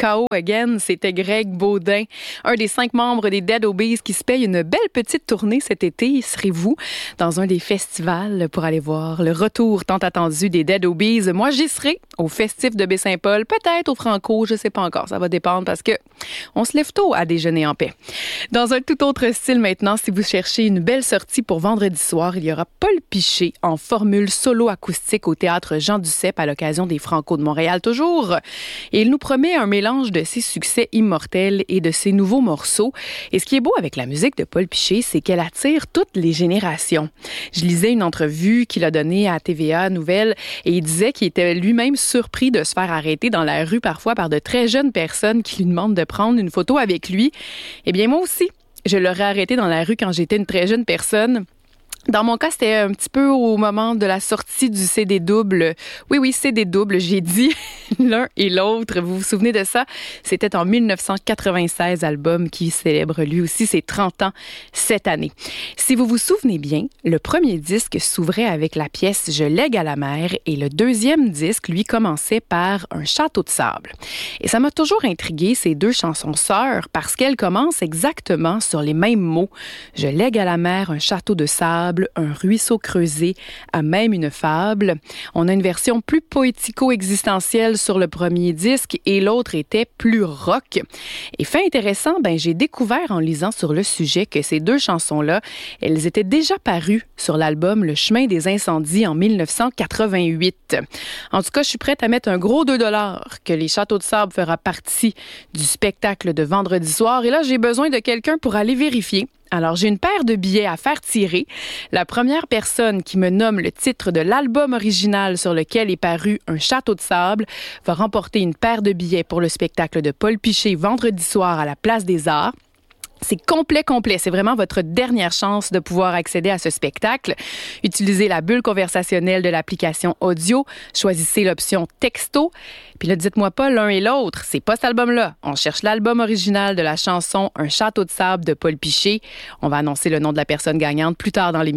KO Again, c'était Greg Baudin, un des 5 membres des Dead Obeez qui se paye une belle petite tournée cet été. Serez-vous dans un des festivals pour aller voir le retour tant attendu des Dead Obeez? Moi, j'y serai au Festif de Baie-Saint-Paul, peut-être au Franco, je sais pas encore, ça va dépendre parce que on se lève tôt à déjeuner en paix. Dans un tout autre style maintenant, si vous cherchez une belle sortie pour vendredi soir, il y aura Paul Piché en formule solo acoustique au théâtre Jean Duceppe à l'occasion des Franco de Montréal toujours. Et il nous promet un mélange de ses succès immortels et de ses nouveaux morceaux. Et ce qui est beau avec la musique de Paul Piché, c'est qu'elle attire toutes les générations. Je lisais une entrevue qu'il a donnée à TVA Nouvelles et il disait qu'il était lui-même surpris de se faire arrêter dans la rue parfois par de très jeunes personnes qui lui demandent de prendre une photo avec lui. Eh bien, moi aussi, je l'aurais arrêté dans la rue quand j'étais une très jeune personne. Dans mon cas, c'était un petit peu au moment de la sortie du CD double. Oui, CD double, j'ai dit l'un et l'autre. Vous vous souvenez de ça? C'était en 1996, album qui célèbre lui aussi ses 30 ans cette année. Si vous vous souvenez bien, le premier disque s'ouvrait avec la pièce « Je lègue à la mer » et le deuxième disque, lui, commençait par un château de sable. Et ça m'a toujours intrigué, ces deux chansons sœurs, parce qu'elles commencent exactement sur les mêmes mots. « Je lègue à la mer un château de sable », un ruisseau creusé, à même une fable. On a une version plus poético-existentielle sur le premier disque et l'autre était plus rock. Et fait intéressant, j'ai découvert en lisant sur le sujet que ces deux chansons-là, elles étaient déjà parues sur l'album Le chemin des incendies en 1988. En tout cas, je suis prête à mettre un gros 2$ que Les Châteaux de sable fera partie du spectacle de vendredi soir. Et là, j'ai besoin de quelqu'un pour aller vérifier. Alors, j'ai une paire de billets à faire tirer. La première personne qui me nomme le titre de l'album original sur lequel est paru Un château de sable va remporter une paire de billets pour le spectacle de Paul Piché vendredi soir à la Place des Arts. C'est complet. C'est vraiment votre dernière chance de pouvoir accéder à ce spectacle. Utilisez la bulle conversationnelle de l'application audio. Choisissez l'option texto. Puis là, dites-moi pas l'un et l'autre. C'est pas cet album-là. On cherche l'album original de la chanson Un château de sable de Paul Piché. On va annoncer le nom de la personne gagnante plus tard dans l'émission.